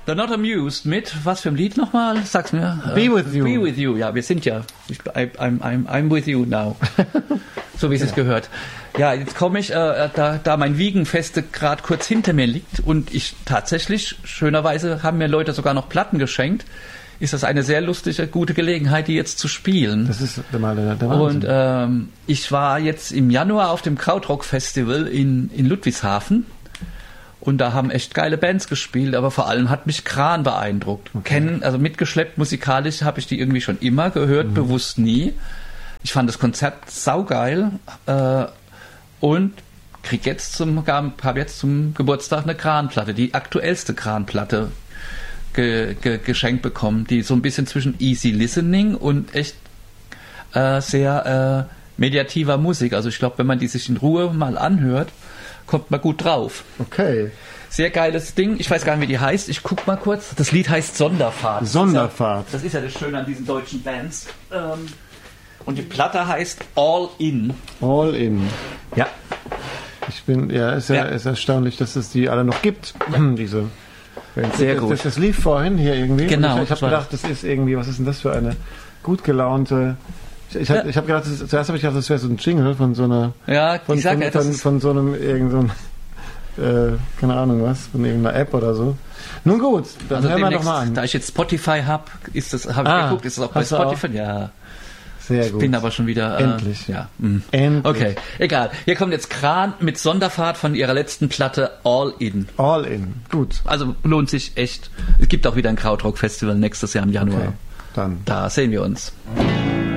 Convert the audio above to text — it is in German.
The Not Amused mit, was für ein Lied nochmal? Sag's mir. Be With You. Be With You, ja, wir sind ja. I'm with you now. So wie es gehört. Ja, jetzt komme ich, da mein Wiegenfeste gerade kurz hinter mir liegt und ich tatsächlich, schönerweise haben mir Leute sogar noch Platten geschenkt, ist das eine sehr lustige, gute Gelegenheit, die jetzt zu spielen. Das ist der Wahnsinn. Und ich war jetzt im Januar auf dem Krautrock-Festival in Ludwigshafen. Und da haben echt geile Bands gespielt, aber vor allem hat mich Kran beeindruckt. Okay. Also mitgeschleppt musikalisch habe ich die irgendwie schon immer gehört, bewusst nie. Ich fand das Konzept saugeil und habe jetzt zum Geburtstag eine Kran-Platte, die aktuellste Kran-Platte geschenkt bekommen, die so ein bisschen zwischen Easy Listening und echt sehr mediativer Musik. Also ich glaube, wenn man die sich in Ruhe mal anhört, kommt man gut drauf. Okay. Sehr geiles Ding. Ich weiß gar nicht, wie die heißt. Ich guck mal kurz. Das Lied heißt Sonderfahrt. Sonderfahrt. Das ist ja das Schöne an diesen deutschen Bands. Und die Platte heißt All In. All In. Ja. Ist erstaunlich, dass es die alle noch gibt. Diese. Sehr gut. Das lief vorhin hier irgendwie. Genau. Ich habe gedacht, das ist irgendwie, was ist denn das für eine gut gelaunte. Ich habe gedacht, zuerst habe ich gedacht, das wäre so ein Jingle von so einer. Ja, von so einem keine Ahnung was, von irgendeiner App oder so. Nun gut, dann also hören wir doch mal an. Da ich jetzt Spotify habe, habe ich geguckt, ist das auch bei Spotify? Ja. Sehr gut. Ich bin aber schon wieder. Endlich. Ja. Endlich. Okay, egal. Hier kommt jetzt Kran mit Sonderfahrt von ihrer letzten Platte All In. All In. Gut. Also lohnt sich echt. Es gibt auch wieder ein Krautrock-Festival nächstes Jahr im Januar. Okay, dann. Da sehen wir uns.